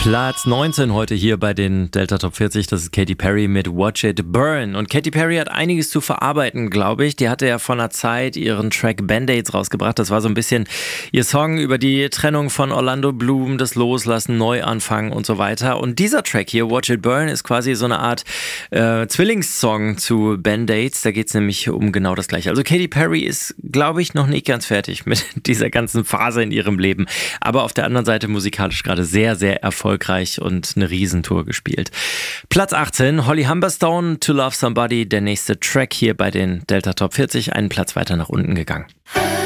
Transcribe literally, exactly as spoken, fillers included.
Platz neunzehn heute hier bei den Delta Top vierzig, das ist Katy Perry mit Watch It Burn. Und Katy Perry hat einiges zu verarbeiten, glaube ich. Die hatte ja vor einer Zeit ihren Track Band-Aids rausgebracht. Das war so ein bisschen ihr Song über die Trennung von Orlando Bloom, das Loslassen, Neuanfangen und so weiter. Und dieser Track hier, Watch It Burn, ist quasi so eine Art äh, Zwillingssong zu Band-Aids. Da geht es nämlich um genau das Gleiche. Also Katy Perry ist, glaube ich, noch nicht ganz fertig mit dieser ganzen Phase in ihrem Leben. Aber auf der anderen Seite musikalisch gerade sehr, sehr erfolgreich und eine Riesentour gespielt. Platz achtzehn, Holly Humberstone, To Love Somebody, der nächste Track hier bei den Delta Top vierzig, einen Platz weiter nach unten gegangen.